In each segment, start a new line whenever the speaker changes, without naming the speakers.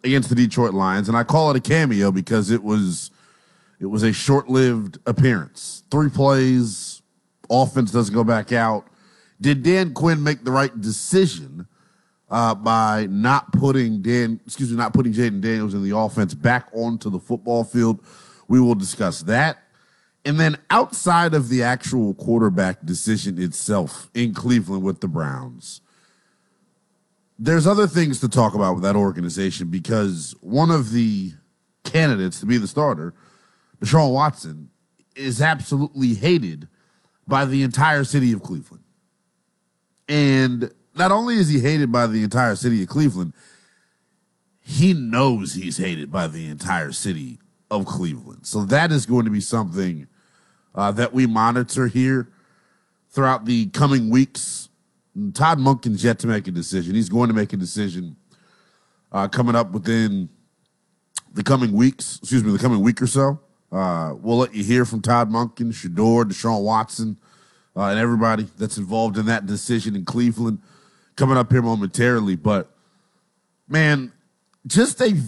against the Detroit Lions, and I call it a cameo because it was a short-lived appearance. 3 plays, offense doesn't go back out. Did Dan Quinn make the right decision by not putting Jaden Daniels in the offense back onto the football field? We will discuss that. And then outside of the actual quarterback decision itself in Cleveland with the Browns, there's other things to talk about with that organization because one of the candidates to be the starter, Deshaun Watson, is absolutely hated by the entire city of Cleveland. And not only is he hated by the entire city of Cleveland, he knows he's hated by the entire city of Cleveland. So that is going to be something that we monitor here throughout the coming weeks. Todd Monken's yet to make a decision. He's going to make a decision coming up within the coming week or so. We'll let you hear from Todd Monken, Shedeur, Deshaun Watson, and everybody that's involved in that decision in Cleveland coming up here momentarily. But, man, just to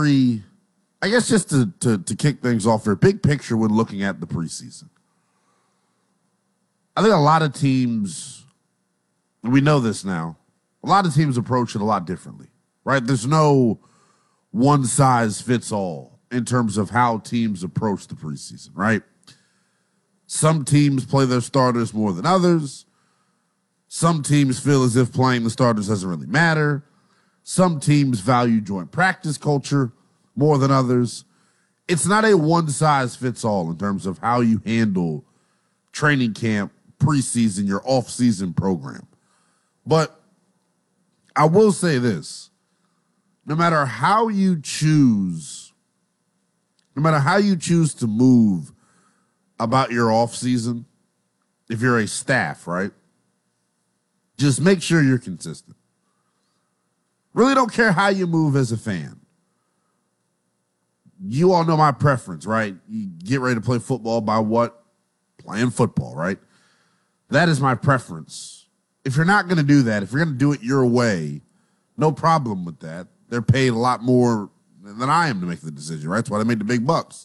kick things off here, big picture when looking at the preseason. I think a lot of teams, we know this now, a lot of teams approach it a lot differently, right? There's no one size fits all in terms of how teams approach the preseason, right? Some teams play their starters more than others. Some teams feel as if playing the starters doesn't really matter. Some teams value joint practice culture more than others. It's not a one size fits all in terms of how you handle training camp, preseason, your off-season program. But I will say this, no matter how you choose to move about your off-season, if you're a staff, right, just make sure you're consistent. Really don't care how you move as a fan. You all know my preference, right? You get ready to play football by what? Playing football, right? That is my preference. If you're not going to do that, if you're going to do it your way, no problem with that. They're paid a lot more than I am to make the decision, right? That's why they made the big bucks.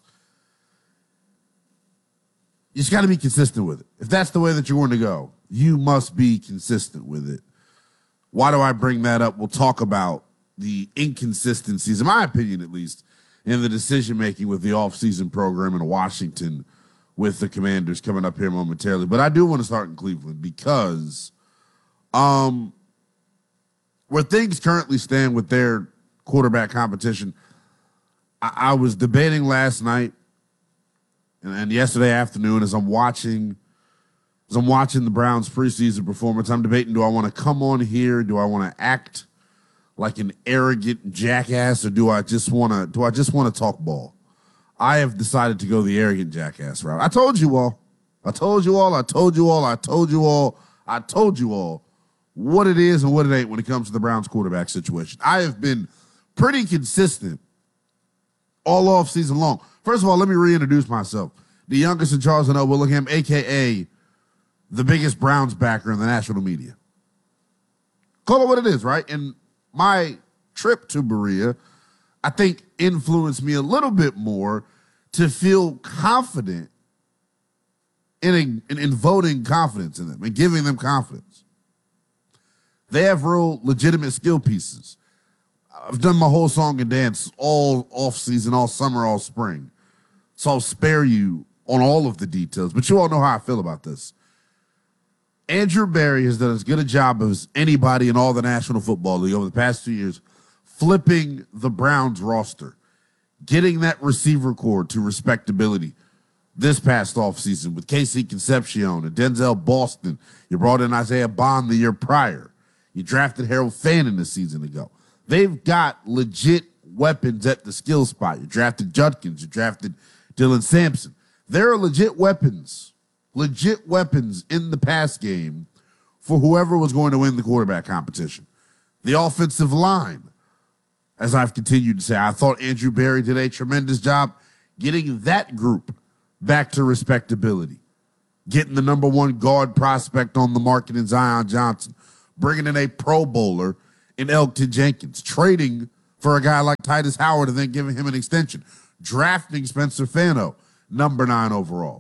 You just got to be consistent with it. If that's the way that you're going to go, you must be consistent with it. Why do I bring that up? We'll talk about the inconsistencies, in my opinion at least, in the decision-making with the offseason program in Washington with the Commanders coming up here momentarily. But I do want to start in Cleveland because where things currently stand with their quarterback competition, I was debating last night and yesterday afternoon as I'm watching the Browns preseason performance. I'm debating, do I want to come on here? Do I want to act like an arrogant jackass, or do I just want to talk ball? I have decided to go the arrogant jackass route. I told you all what it is and what it ain't when it comes to the Browns quarterback situation. I have been pretty consistent all off season long. First of all, let me reintroduce myself. The youngest in Charles and Willingham, a.k.a. the biggest Browns backer in the national media. Call it what it is, right? And my trip to Berea, I think, influenced me a little bit more to feel confident in voting confidence in them and giving them confidence. They have real legitimate skill pieces. I've done my whole song and dance all off-season, all summer, all spring. So I'll spare you on all of the details, but you all know how I feel about this. Andrew Berry has done as good a job as anybody in all the National Football League over the past 2 years, flipping the Browns roster, getting that receiver core to respectability this past offseason with Casey Concepcion and Denzel Boston. You brought in Isaiah Bond the year prior. You drafted Harold Fannin a season ago. They've got legit weapons at the skill spot. You drafted Judkins. You drafted Dylan Sampson. There are legit weapons in the pass game for whoever was going to win the quarterback competition. The offensive line, as I've continued to say, I thought Andrew Berry did a tremendous job getting that group back to respectability, getting the number one guard prospect on the market in Zion Johnson, bringing in a Pro Bowler in Elgton Jenkins, trading for a guy like Titus Howard and then giving him an extension. Drafting Spencer Fano, number 9 overall.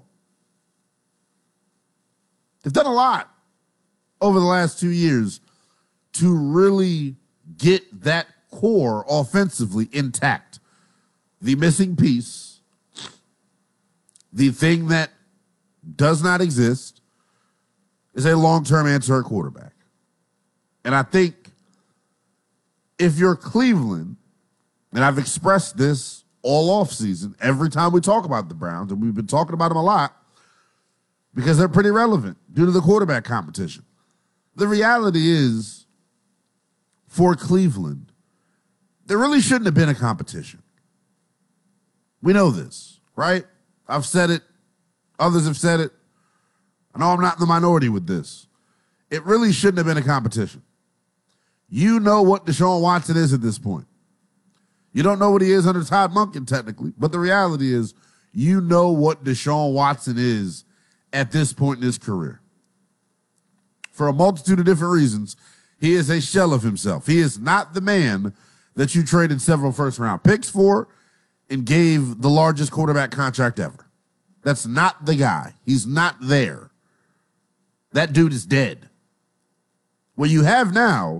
They've done a lot over the last 2 years to really get that core offensively intact. The missing piece, the thing that does not exist, is a long-term answer at quarterback. And I think if you're Cleveland, and I've expressed this all offseason, every time we talk about the Browns, and we've been talking about them a lot, because they're pretty relevant due to the quarterback competition. The reality is, for Cleveland, there really shouldn't have been a competition. We know this, right? I've said it. Others have said it. I know I'm not in the minority with this. It really shouldn't have been a competition. You know what Deshaun Watson is at this point. You don't know what he is under Todd Monken, technically, but the reality is you know what Deshaun Watson is at this point in his career. For a multitude of different reasons, he is a shell of himself. He is not the man that you traded several first-round picks for and gave the largest quarterback contract ever. That's not the guy. He's not there. That dude is dead. What you have now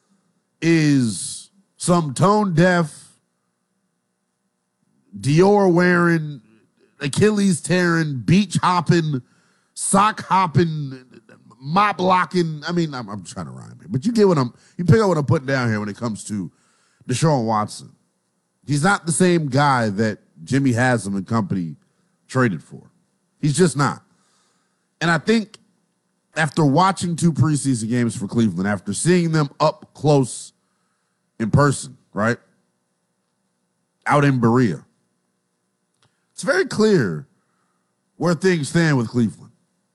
is some tone-deaf, Dior-wearing, Achilles-tearing, beach-hopping, sock-hopping, mop-locking. I mean, I'm trying to rhyme here, but you get what you pick up what I'm putting down here when it comes to Deshaun Watson. He's not the same guy that Jimmy Haslam and company traded for. He's just not. And I think after watching 2 preseason games for Cleveland, after seeing them up close in person, right, out in Berea, it's very clear where things stand with Cleveland.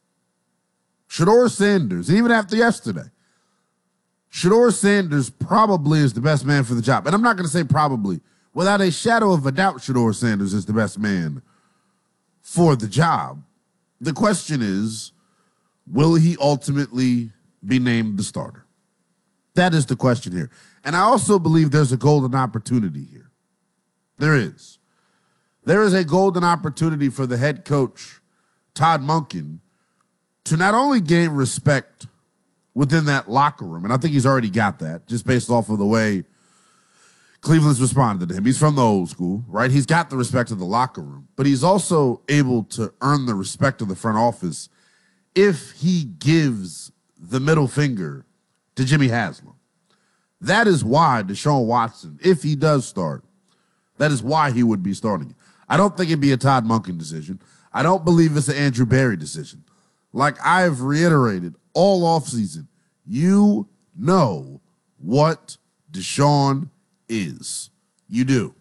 Shedeur Sanders, even after yesterday, Shedeur Sanders probably is the best man for the job. And I'm not going to say probably. Without a shadow of a doubt, Shedeur Sanders is the best man for the job. The question is, will he ultimately be named the starter? That is the question here. And I also believe there's a golden opportunity here. There is. There is a golden opportunity for the head coach, Todd Monken, to not only gain respect within that locker room, and I think he's already got that, just based off of the way Cleveland's responded to him. He's from the old school, right? He's got the respect of the locker room, but he's also able to earn the respect of the front office if he gives the middle finger to Jimmy Haslam. That is why Deshaun Watson, if he does start, that is why he would be starting. I don't think it'd be a Todd Monken decision. I don't believe it's an Andrew Berry decision. Like I've reiterated all offseason, you know what Deshaun is. You do.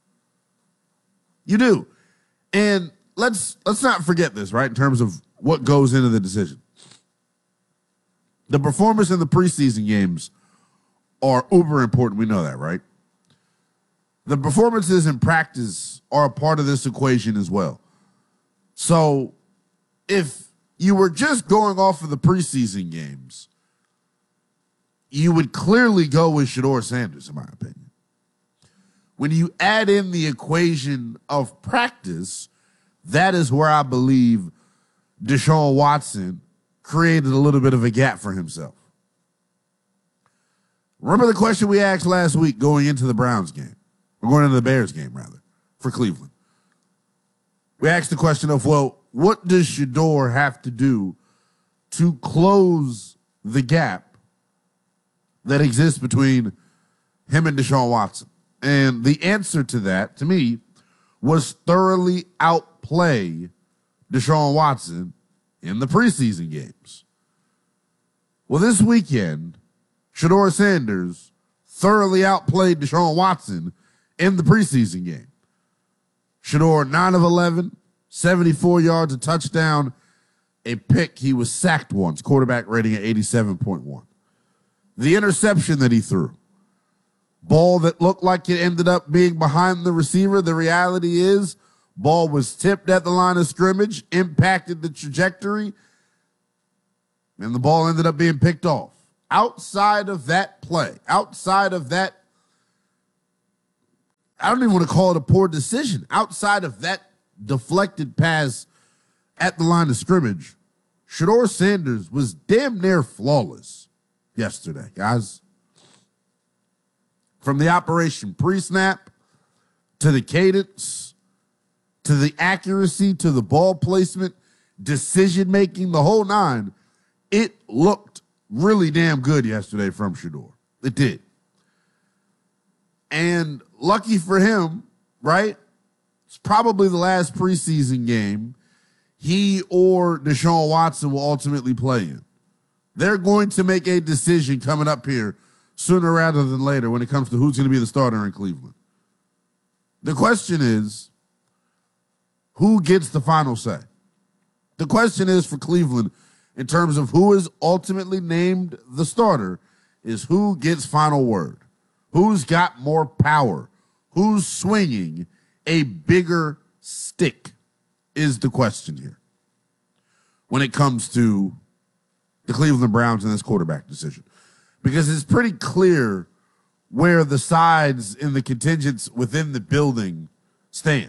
You do. And let's not forget this, right, in terms of what goes into the decision. The performance in the preseason games are uber important. We know that, right? The performances in practice are a part of this equation as well. So if you were just going off of the preseason games, you would clearly go with Shedeur Sanders, in my opinion. When you add in the equation of practice, that is where I believe Deshaun Watson created a little bit of a gap for himself. Remember the question we asked last week going into the Browns game, or going into the Bears game, rather, for Cleveland. We asked the question of, well, what does Shedeur have to do to close the gap that exists between him and Deshaun Watson? And the answer to that, to me, was thoroughly outplay Deshaun Watson in the preseason games. Well, this weekend, Shedeur Sanders thoroughly outplayed Deshaun Watson in the preseason game. Shedeur, 9 of 11, 74 yards, a touchdown, a pick. He was sacked once, quarterback rating at 87.1. The interception that he threw, ball that looked like it ended up being behind the receiver. The reality is, ball was tipped at the line of scrimmage, impacted the trajectory, and the ball ended up being picked off. Outside of that play, outside of that I don't even want to call it a poor decision. Outside of that deflected pass at the line of scrimmage, Shedeur Sanders was damn near flawless yesterday, guys. From the operation pre-snap to the cadence to the accuracy to the ball placement, decision-making, the whole nine, it looked really damn good yesterday from Shedeur. It did. And lucky for him, right? It's probably the last preseason game he or Deshaun Watson will ultimately play in. They're going to make a decision coming up here sooner rather than later when it comes to who's going to be the starter in Cleveland. The question is, who gets the final say? The question is for Cleveland, in terms of who is ultimately named the starter, is who gets final word? Who's got more power? Who's swinging a bigger stick is the question here when it comes to the Cleveland Browns and this quarterback decision. Because it's pretty clear where the sides in the contingents within the building stand.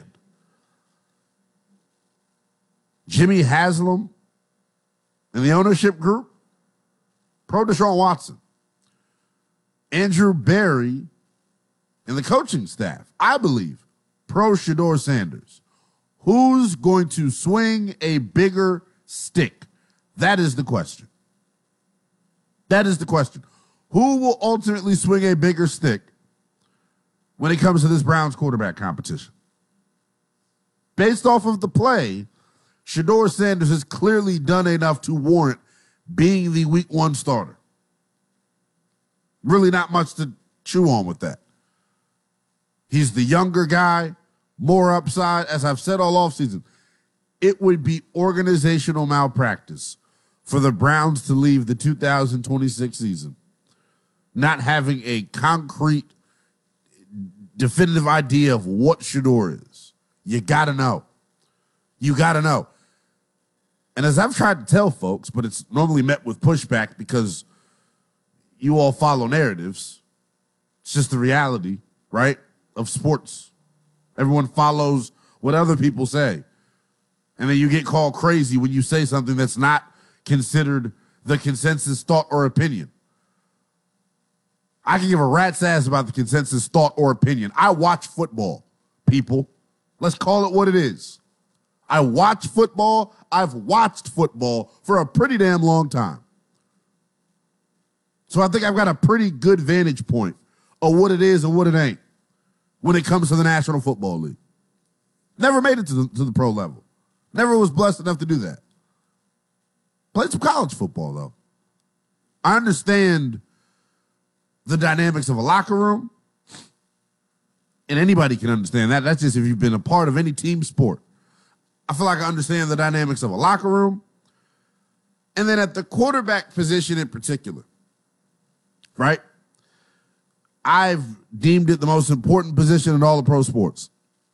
Jimmy Haslam and the ownership group, pro Deshaun Watson. Andrew Berry and the coaching staff, I believe, pro Shedeur Sanders. Who's going to swing a bigger stick? That is the question. That is the question. Who will ultimately swing a bigger stick when it comes to this Browns quarterback competition? Based off of the play, Shedeur Sanders has clearly done enough to warrant being the week one starter. Really not much to chew on with that. He's the younger guy, more upside. As I've said all offseason, it would be organizational malpractice for the Browns to leave the 2026 season not having a concrete, definitive idea of what Shedeur is. You got to know. You got to know. And as I've tried to tell folks, but it's normally met with pushback because you all follow narratives. It's just the reality, right, of sports. Everyone follows what other people say. And then you get called crazy when you say something that's not considered the consensus thought or opinion. I can give a rat's ass about the consensus thought or opinion. I watch football, people. Let's call it what it is. I watch football. I've watched football for a pretty damn long time. So I think I've got a pretty good vantage point of what it is and what it ain't when it comes to the National Football League. Never made it to the pro level. Never was blessed enough to do that. Played some college football, though. I understand the dynamics of a locker room, and anybody can understand that. That's just if you've been a part of any team sport. I feel like I understand the dynamics of a locker room. And then at the quarterback position in particular, right? I've deemed it the most important position in all of pro sports.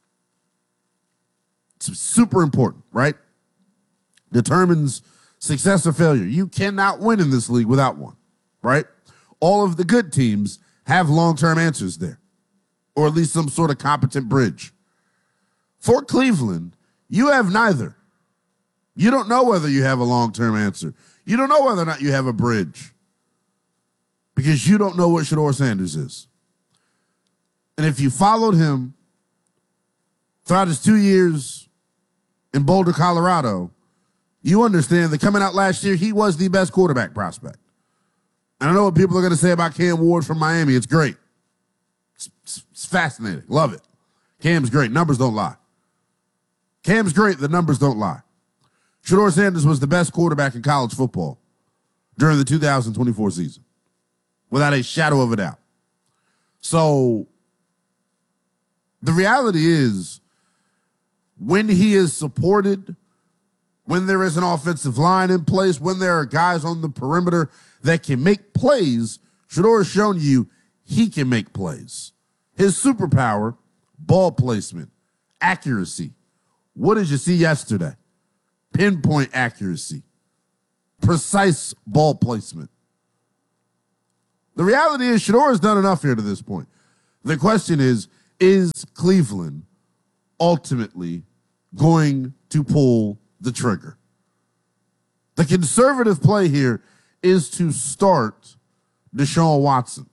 It's super important, right? Determines success or failure. You cannot win in this league without one, right? All of the good teams have long-term answers there, or at least some sort of competent bridge. For Cleveland, you have neither. You don't know whether you have a long-term answer. You don't know whether or not you have a bridge because you don't know what Shedeur Sanders is. And if you followed him throughout his 2 years in Boulder, Colorado, you understand that coming out last year, he was the best quarterback prospect. And I know what people are going to say about Cam Ward from Miami. It's great. It's fascinating. Love it. Cam's great. Numbers don't lie. Cam's great. The numbers don't lie. Shedeur Sanders was the best quarterback in college football during the 2024 season, without a shadow of a doubt. So the reality is, when he is supported, when there is an offensive line in place, when there are guys on the perimeter that can make plays, Shedeur has shown you he can make plays. His superpower, ball placement, accuracy. What did you see yesterday? Pinpoint accuracy, precise ball placement. The reality is Shedeur has done enough here to this point. The question is Is Cleveland ultimately going to pull the trigger? The conservative play here is to start Deshaun Watson.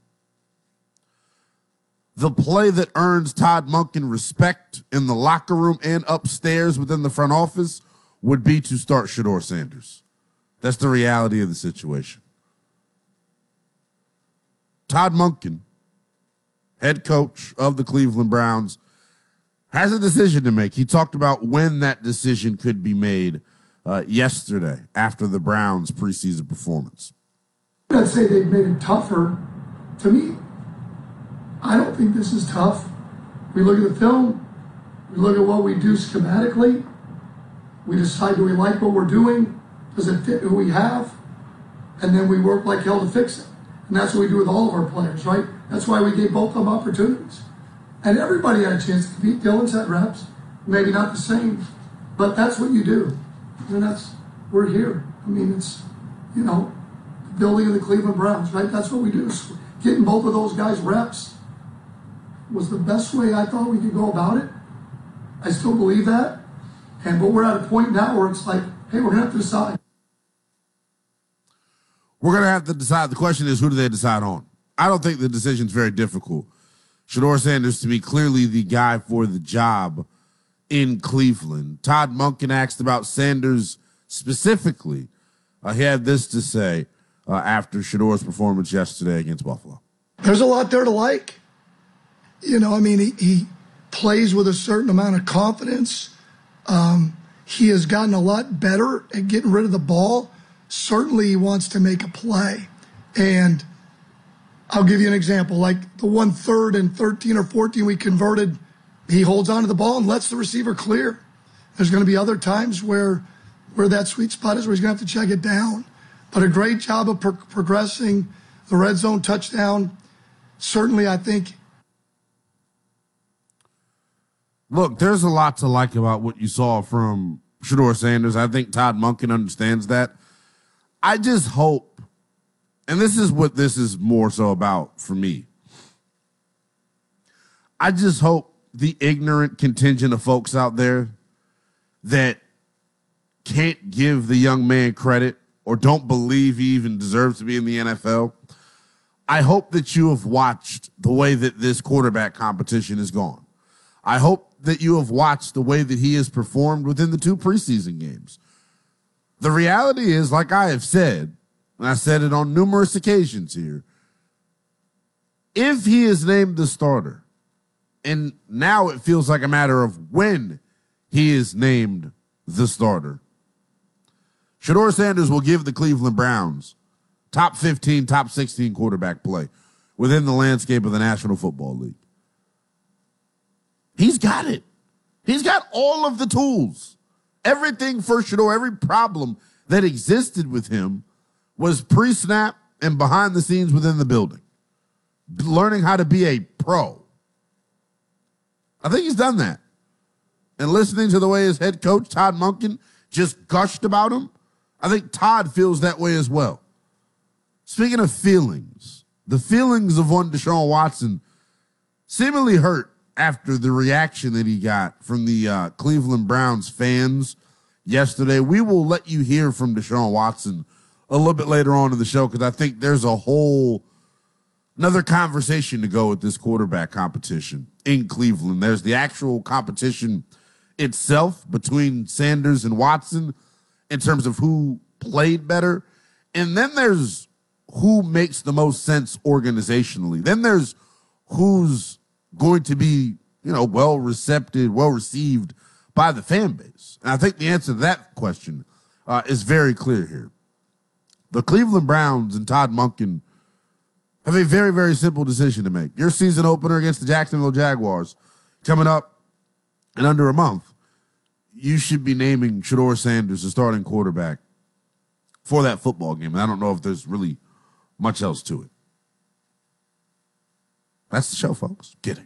The play that earns Todd Monken respect in the locker room and upstairs within the front office would be to start Shedeur Sanders. That's the reality of the situation. Todd Monken, head coach of the Cleveland Browns, has a decision to make. He talked about when that decision could be made yesterday after the Browns' preseason performance.
I'd say they've made it tougher. To me, I don't think this is tough. We look at the film, we look at what we do schematically, we decide, do we like what we're doing? Does it fit who we have? And then we work like hell to fix it. And that's what we do with all of our players, right? That's why we gave both of them opportunities. And everybody had a chance to compete. Dylan's had reps, maybe not the same, but that's what you do. And we're here. I mean, it's, the building of the Cleveland Browns, right? That's what we do. So getting both of those guys reps was the best way I thought we could go about it. I still believe that. But we're at a point now where it's like, hey, we're going to have to decide.
We're going to have to decide. The question is, who do they decide on? I don't think the decision's very difficult. Shedeur Sanders, to me, clearly the guy for the job in Cleveland. Todd Monken asked about Sanders specifically. He had this to say after Shedeur's performance yesterday against Buffalo.
There's a lot there to like. He plays with a certain amount of confidence. He has gotten a lot better at getting rid of the ball. Certainly he wants to make a play. And I'll give you an example. Like the 1/3 and 13 or 14 we converted, he holds onto the ball and lets the receiver clear. There's going to be other times where that sweet spot is where he's going to have to check it down. But a great job of progressing the red zone touchdown. Certainly, I think.
Look, there's a lot to like about what you saw from Shedeur Sanders. I think Todd Monken understands that. I just hope, and this is what this is more so about for me, I just hope the ignorant contingent of folks out there that can't give the young man credit or don't believe he even deserves to be in the NFL, I hope that you have watched the way that this quarterback competition has gone. I hope that you have watched the way that he has performed within the 2 preseason games. The reality is, like I have said, and I said it on numerous occasions here, if he is named the starter, and now it feels like a matter of when he is named the starter, Shedeur Sanders will give the Cleveland Browns top 15, top 16 quarterback play within the landscape of the National Football League. He's got it. He's got all of the tools. Everything for Shedeur, every problem that existed with him was pre-snap and behind the scenes within the building. Learning how to be a pro. I think he's done that. And listening to the way his head coach, Todd Monken, just gushed about him, I think Todd feels that way as well. Speaking of feelings, the feelings of one Deshaun Watson seemingly hurt after the reaction that he got from the Cleveland Browns fans yesterday. We will let you hear from Deshaun Watson a little bit later on in the show because I think there's another conversation to go with this quarterback competition in Cleveland. There's the actual competition itself between Sanders and Watson in terms of who played better. And then there's who makes the most sense organizationally. Then there's who's going to be, well received by the fan base. And I think the answer to that question is very clear here. The Cleveland Browns and Todd Monken have a very, very simple decision to make. Your season opener against the Jacksonville Jaguars coming up in under a month. You should be naming Shedeur Sanders the starting quarterback for that football game. And I don't know if there's really much else to it. That's the show, folks. Kidding.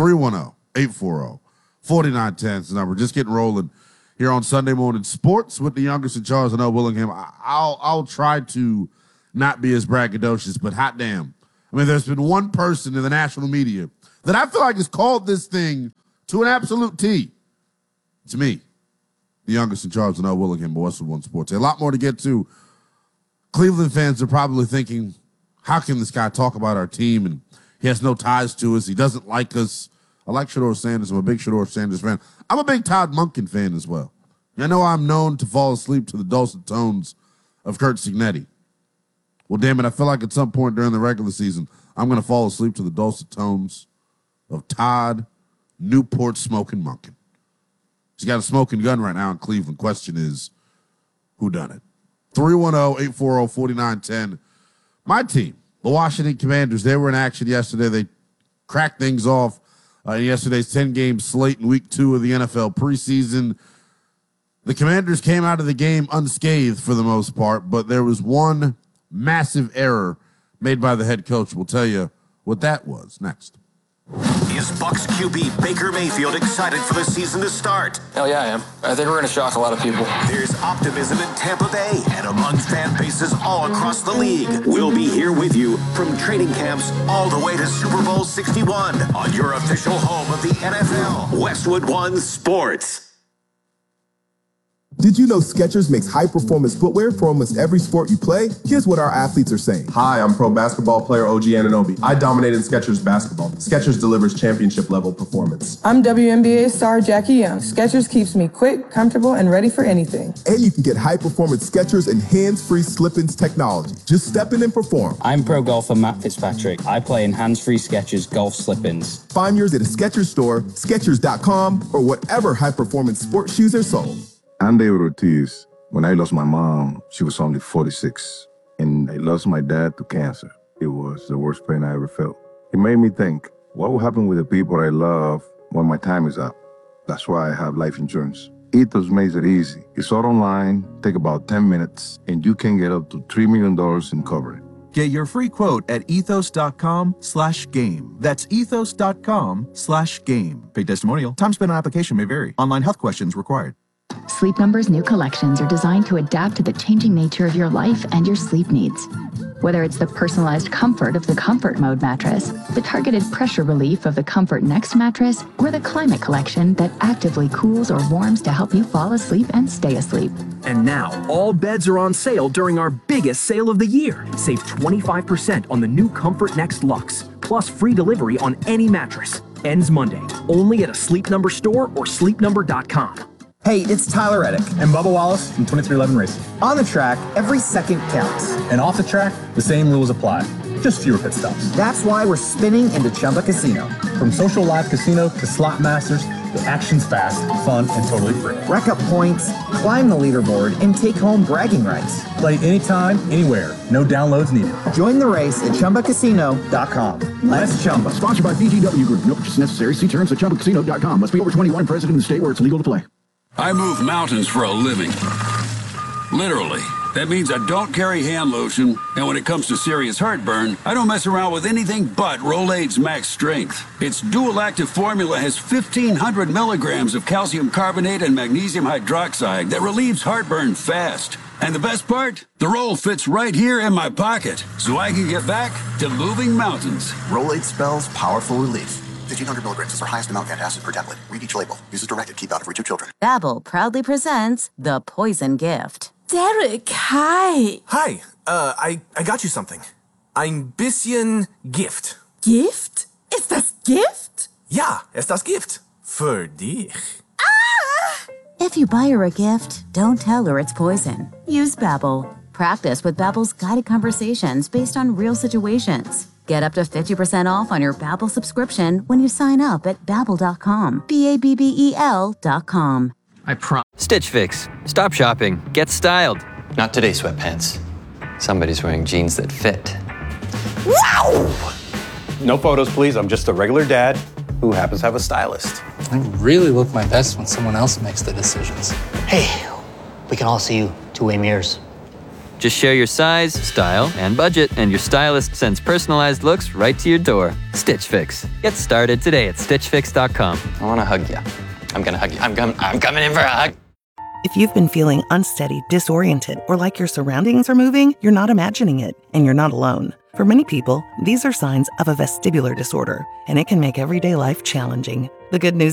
310-840-4910 is the number. Just getting rolling here on Sunday Morning Sports with the youngest in Charles and L. Willingham. I'll try to not be as braggadocious, but hot damn. I mean, there's been one person in the national media that I feel like has called this thing to an absolute T. It's me, the youngest in charge of Noah Willingham, Westwood One Sports. A lot more to get to. Cleveland fans are probably thinking, how can this guy talk about our team and he has no ties to us? He doesn't like us. I like Shedeur Sanders. I'm a big Shedeur Sanders fan. I'm a big Todd Monken fan as well. I know I'm known to fall asleep to the dulcet tones of Curt Cignetti. Well, damn it, I feel like at some point during the regular season, I'm going to fall asleep to the dulcet tones of Todd Newport Smoking Monken. He's got a smoking gun right now in Cleveland. Question is, who done it? 310-840-4910. My team, the Washington Commanders, they were in action yesterday. They cracked things off in yesterday's 10-game slate in week 2 of the NFL preseason. The Commanders came out of the game unscathed for the most part, but there was one massive error made by the head coach. We'll tell you what that was next.
Is Bucs QB Baker Mayfield excited for the season to start?
Hell yeah, I am. I think we're going to shock a lot of people.
There's optimism in Tampa Bay and among fan bases all across the league. We'll be here with you from training camps all the way to Super Bowl 61 on your official home of the NFL, Westwood One Sports.
Did you know Skechers makes high-performance footwear for almost every sport you play? Here's what our athletes are saying.
Hi, I'm pro basketball player OG Anunoby. I dominated Skechers basketball. Skechers delivers championship-level performance.
I'm WNBA star Jackie Young. Skechers keeps me quick, comfortable, and ready for anything.
And you can get high-performance Skechers and hands-free slip-ins technology. Just step in and perform.
I'm pro golfer Matt Fitzpatrick. I play in hands-free Skechers golf slip-ins.
Find yours at a Skechers store, Skechers.com, or whatever high-performance sports shoes are sold.
I'm David Ortiz. When I lost my mom, she was only 46, and I lost my dad to cancer. It was the worst pain I ever felt. It made me think, what will happen with the people I love when my time is up? That's why I have life insurance. Ethos makes it easy. It's all online, take about 10 minutes, and you can get up to $3 million in coverage.
Get your free quote at ethos.com/game. That's ethos.com/game. Paid testimonial. Time spent on application may vary. Online health questions required.
Sleep Number's new collections are designed to adapt to the changing nature of your life and your sleep needs. Whether it's the personalized comfort of the Comfort Mode mattress, the targeted pressure relief of the Comfort Next mattress, or the Climate Collection that actively cools or warms to help you fall asleep and stay asleep.
And now, all beds are on sale during our biggest sale of the year. Save 25% on the new Comfort Next Luxe, plus free delivery on any mattress. Ends Monday, only at a Sleep Number store or sleepnumber.com.
Hey, it's Tyler Reddick.
And Bubba Wallace from 2311 Racing.
On the track, every second counts.
And off the track, the same rules apply. Just fewer pit stops.
That's why we're spinning into Chumba Casino.
From social live casino to slot masters, the action's fast, fun, and totally free.
Rack up points, climb the leaderboard, and take home bragging rights.
Play anytime, anywhere. No downloads needed.
Join the race at ChumbaCasino.com. Let's Chumba.
Sponsored by VGW Group. No purchase necessary. See terms at ChumbaCasino.com. Must be over 21, present in the state where it's legal to play.
I move mountains for a living. Literally. That means I don't carry hand lotion, and when it comes to serious heartburn, I don't mess around with anything but Rolaids Max Strength. Its dual-active formula has 1,500 milligrams of calcium carbonate and magnesium hydroxide that relieves heartburn fast. And the best part? The roll fits right here in my pocket, so I can get back to moving mountains.
Rolaids spells powerful relief. 1,500 milligrams is our highest amount of antacid per tablet. Read each label. Use as directed. Keep out of reach of children.
Babbel proudly presents The Poison Gift.
Derek, hi.
Hi. I got you something. Ein bisschen Gift.
Gift? Ist das Gift?
Ja, ist das Gift. Für dich.
Ah! If you buy her a gift, don't tell her it's poison. Use Babbel. Practice with Babbel's guided conversations based on real situations. Get up to 50% off on your Babbel subscription when you sign up at Babbel.com. Babbel.com.
I promise. Stitch Fix. Stop shopping. Get styled.
Not today, sweatpants. Somebody's wearing jeans that fit.
Wow!
No photos, please. I'm just a regular dad who happens to have a stylist.
I really look my best when someone else makes the decisions.
Hey, we can all see you two-way mirrors.
Just share your size, style, and budget, and your stylist sends personalized looks right to your door. Stitch Fix. Get started today at StitchFix.com.
I want to hug you. I'm going to hug you. I'm coming in for a hug.
If you've been feeling unsteady, disoriented, or like your surroundings are moving, you're not imagining it, and you're not alone.
For many people, these are signs of a vestibular disorder, and it can make everyday life challenging. The good news